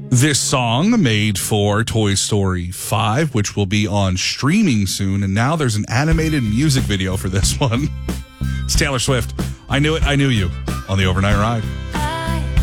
This song made for Toy Story 5, which will be on streaming soon, and now there's an animated music video for this one. It's Taylor Swift. I Knew It, I Knew You on the Overnight Ride.